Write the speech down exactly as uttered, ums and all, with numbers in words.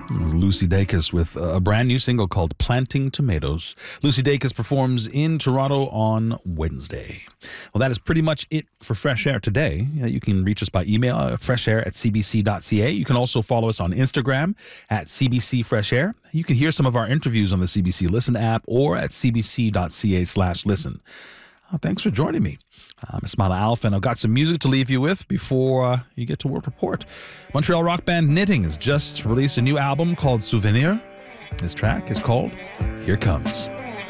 Lucy Dacus with a brand new single called Planting Tomatoes. Lucy Dacus performs in Toronto on Wednesday. Well, that is pretty much it for Fresh Air today. You can reach us by email at freshair at c b c dot c a. You can also follow us on Instagram at C B C Fresh Air. You can hear some of our interviews on the C B C Listen app or at c b c dot c a slash listen. Uh, thanks for joining me. I'm Ismaila Alfa, and I've got some music to leave you with before uh, you get to World Report. Montreal rock band Knitting has just released a new album called Souvenir. This track is called Here Comes.